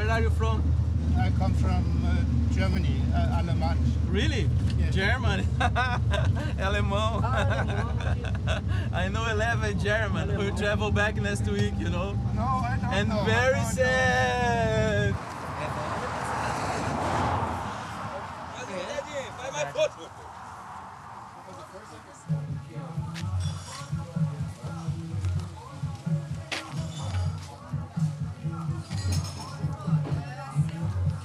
Where are you from? I come from Germany, Alemann. Really? Yes. German? Alemão. I know 11 German who travel back next week, you know. No, I don't And know. very I don't know. sad.